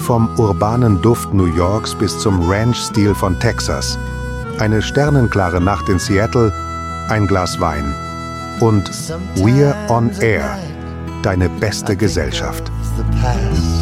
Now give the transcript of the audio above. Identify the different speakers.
Speaker 1: Vom urbanen Duft New Yorks bis zum Ranch-Stil von Texas. Eine sternenklare Nacht in Seattle, ein Glas Wein. Und We're on Air, deine beste Gesellschaft.